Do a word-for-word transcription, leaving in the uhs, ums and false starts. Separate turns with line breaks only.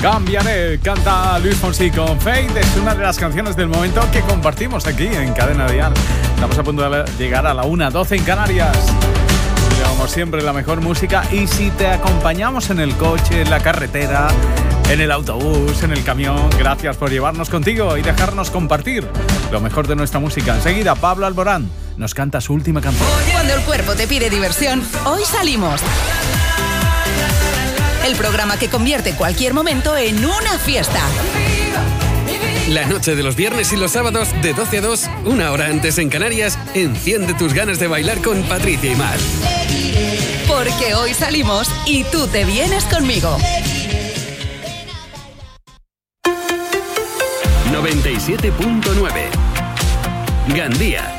Cambiaré, canta Luis Fonsi con Fade. Es una de las canciones del momento que compartimos aquí en Cadena Dial. Estamos a punto de llegar a la una doce en Canarias. Como siempre, la mejor música. Y si te acompañamos en el coche, en la carretera, en el autobús, en el camión, gracias por llevarnos contigo y dejarnos compartir lo mejor de nuestra música. Enseguida, Pablo Alborán nos canta su última canción.
Cuando el cuerpo te pide diversión, hoy salimos. El programa que convierte cualquier momento en una fiesta.
La noche de los viernes y los sábados de doce a dos, una hora antes en Canarias, enciende tus ganas de bailar con Patricia y Mar.
Porque hoy salimos y tú te vienes conmigo.
noventa y siete punto nueve Gandía.